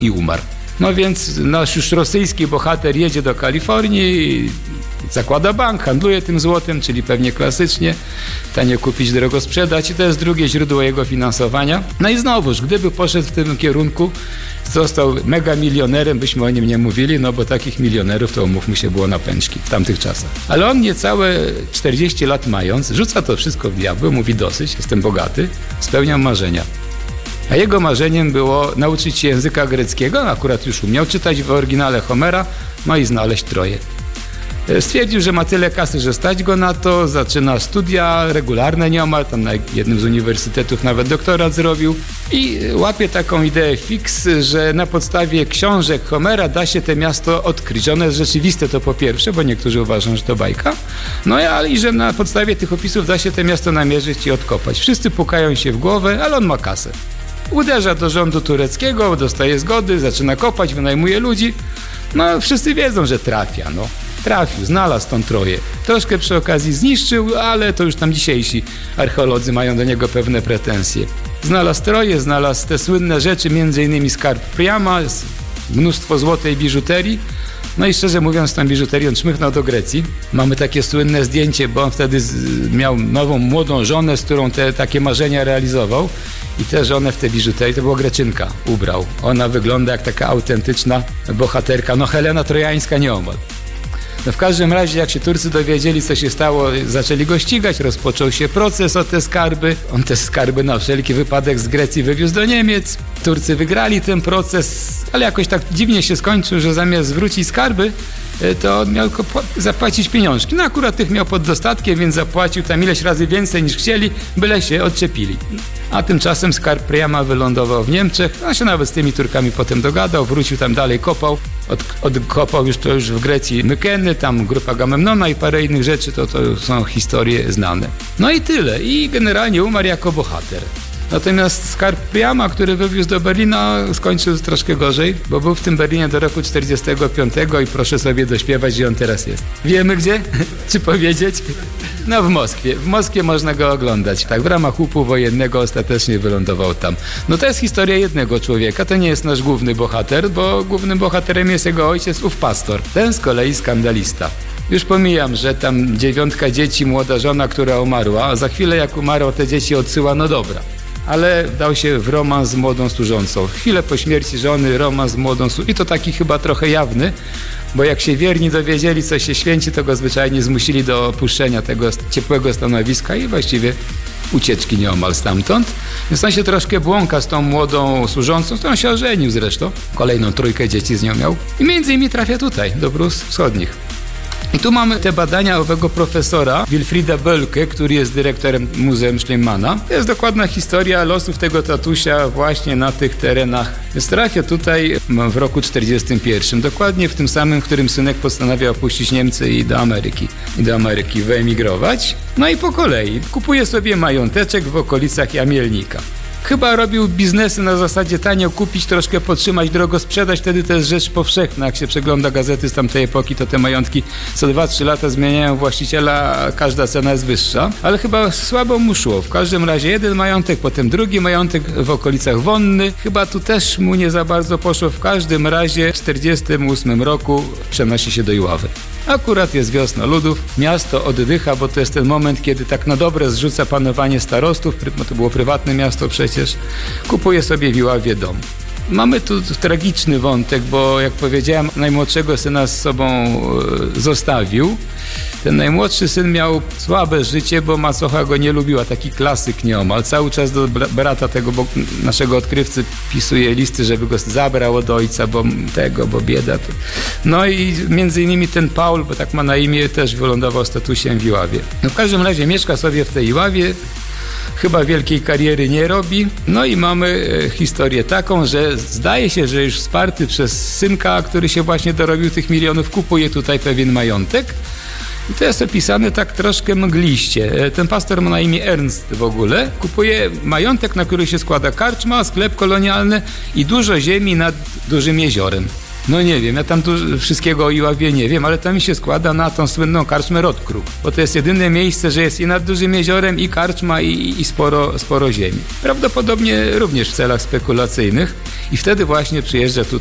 i umarł. No więc nasz już rosyjski bohater jedzie do Kalifornii, zakłada bank, handluje tym złotem, czyli pewnie klasycznie, tanio kupić, drogo sprzedać i to jest drugie źródło jego finansowania. No i znowuż, gdyby poszedł w tym kierunku, został mega milionerem, byśmy o nim nie mówili, no bo takich milionerów to umówmy się było na pęczki w tamtych czasach. Ale on niecałe 40 lat mając, rzuca to wszystko w diabły, mówi dosyć, jestem bogaty, spełniam marzenia. A jego marzeniem było nauczyć się języka greckiego, akurat już umiał czytać w oryginale Homera, no i znaleźć Troję. Stwierdził, że ma tyle kasy, że stać go na to, zaczyna studia regularne nieomal, tam na jednym z uniwersytetów nawet doktorat zrobił i łapie taką ideę fix, że na podstawie książek Homera da się to miasto odkryć. Ono jest rzeczywiste, to po pierwsze, bo niektórzy uważają, że to bajka, no ale i że na podstawie tych opisów da się to miasto namierzyć i odkopać. Wszyscy pukają się w głowę, ale on ma kasę. Uderza do rządu tureckiego, dostaje zgody, zaczyna kopać, wynajmuje ludzi. No wszyscy wiedzą, że trafia, no. Trafił, znalazł tą Troję. Troszkę przy okazji zniszczył, ale to już tam dzisiejsi archeolodzy mają do niego pewne pretensje. Znalazł Troję, znalazł te słynne rzeczy, m.in. skarb Priama, mnóstwo złotej biżuterii. No i szczerze mówiąc, tą biżuterią czmychnął do Grecji. Mamy takie słynne zdjęcie, bo on wtedy miał nową, młodą żonę, z którą te takie marzenia realizował. I tę żonę w tej biżuterii, to była Greczynka, ubrał. Ona wygląda jak taka autentyczna bohaterka, no Helena Trojańska nieomal. No w każdym razie, jak się Turcy dowiedzieli, co się stało, zaczęli go ścigać, rozpoczął się proces o te skarby. On te skarby na wszelki wypadek z Grecji wywiózł do Niemiec. Turcy wygrali ten proces, ale jakoś tak dziwnie się skończył, że zamiast zwrócić skarby, to on miał zapłacić pieniążki. No akurat tych miał pod dostatkiem, więc zapłacił tam ileś razy więcej niż chcieli, byle się odczepili. A tymczasem skarb Priama wylądował w Niemczech, on się nawet z tymi Turkami potem dogadał, wrócił tam dalej, kopał, odkopał już w Grecji Mykeny, tam grupa Agamemnona i parę innych rzeczy, to są historie znane. No i tyle. I generalnie umarł jako bohater. Natomiast skarb Priama, który wywiózł do Berlina, skończył troszkę gorzej, bo był w tym Berlinie do roku 45 i proszę sobie dośpiewać, gdzie on teraz jest. Wiemy gdzie? Czy powiedzieć? No w Moskwie. W Moskwie można go oglądać. Tak, w ramach łupu wojennego ostatecznie wylądował tam. No to jest historia jednego człowieka, to nie jest nasz główny bohater, bo głównym bohaterem jest jego ojciec, ów pastor. Ten z kolei skandalista. Już pomijam, że tam 9 dzieci, młoda żona, która umarła, a za chwilę jak umarła, te dzieci odsyła, no dobra. Ale wdał się w romans z młodą służącą. Chwilę po śmierci żony romans z młodą służącą. I to taki chyba trochę jawny, bo jak się wierni dowiedzieli, co się święci, to go zwyczajnie zmusili do opuszczenia tego ciepłego stanowiska i właściwie ucieczki nieomal stamtąd. Więc on się troszkę błąka z tą młodą służącą, z którą się ożenił zresztą. Kolejną 3 dzieci z nią miał. I między innymi trafia tutaj, do Prus Wschodnich. I tu mamy te badania owego profesora Wilfrida Bölke, który jest dyrektorem Muzeum Schliemanna. To jest dokładna historia losów tego tatusia właśnie na tych terenach. Więc trafia tutaj w roku 41, dokładnie w tym samym, w którym synek postanawia opuścić Niemcy i do Ameryki wyemigrować. No i po kolei kupuje sobie mająteczek w okolicach Jamielnika. Chyba robił biznesy na zasadzie tanio kupić, troszkę podtrzymać, drogo sprzedać, wtedy to jest rzecz powszechna. Jak się przegląda gazety z tamtej epoki, to te majątki co 2-3 lata zmieniają właściciela, a każda cena jest wyższa. Ale chyba słabo mu szło. W każdym razie jeden majątek, potem drugi majątek w okolicach Wonny. Chyba tu też mu nie za bardzo poszło. W każdym razie w 1948 roku przenosi się do Iławy. Akurat jest wiosna ludów, miasto oddycha, bo to jest ten moment, kiedy tak na dobre zrzuca panowanie starostów, bo to było prywatne miasto przecież, kupuje sobie w Iławie dom. Mamy tu tragiczny wątek, bo jak powiedziałem, najmłodszego syna z sobą zostawił. Ten najmłodszy syn miał słabe życie, bo macocha go nie lubiła, taki klasyk nieomal. Cały czas do brata tego naszego odkrywcy pisuje listy, żeby go zabrał od ojca, bo bieda. No i między innymi ten Paul, bo tak ma na imię, też wylądował statusem w Iławie. No w każdym razie mieszka sobie w tej Iławie, chyba wielkiej kariery nie robi. No i mamy historię taką, że zdaje się, że już wsparty przez synka, który się właśnie dorobił tych milionów, kupuje tutaj pewien majątek. I to jest opisane tak troszkę mgliście. Ten pastor ma na imię Ernst w ogóle. Kupuje majątek, na który się składa karczma, sklep kolonialny i dużo ziemi nad dużym jeziorem. No nie wiem, ja tam tu wszystkiego o Iławie nie wiem, ale tam mi się składa na tą słynną karczmę Rodkrug, bo to jest jedyne miejsce, że jest i nad dużym jeziorem, i karczma, i sporo ziemi. Prawdopodobnie również w celach spekulacyjnych i wtedy właśnie przyjeżdża tutaj